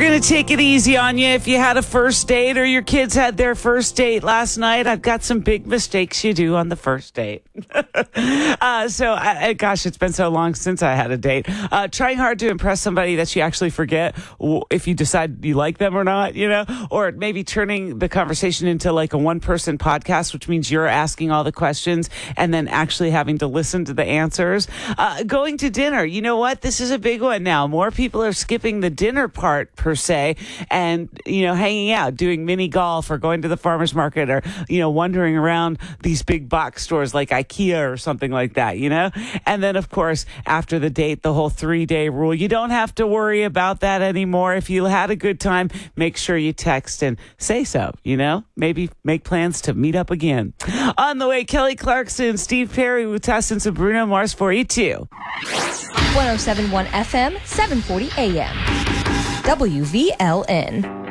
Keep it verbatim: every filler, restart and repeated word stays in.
going to take it easy on you if you had a first date or your kids had their first date last night. I've got some big mistakes you do on the first date. uh, so, I, gosh, it's been so long since I had a date. Uh, trying hard to impress somebody that you actually forget if you decide you like them or not, you know, or maybe turning the conversation into like a one-person podcast, which means you're asking all the questions and then actually having to listen to the answers. Uh, going to dinner. You know what? This is a big one now. More people are skipping the dinner part per se and, you know, hanging out, doing mini golf or going to the farmer's market or, you know, wandering around these big box stores like IKEA or something like that, you know? And then, of course, after the date, the whole three-day rule. You don't have to worry about that anymore. If you had a good time, make sure you text and say so, you know? Maybe make plans to meet up again. On the way, Kelly Clarkson, Steve Perry with Tess and Bruno Mars for E two. one oh seven point one F M, seven forty A M. W V L N.